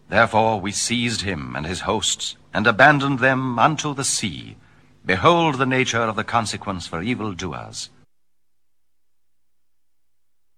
Therefore we seized him and his hosts, and abandoned them unto the sea. Behold the nature of the consequence for evildoers.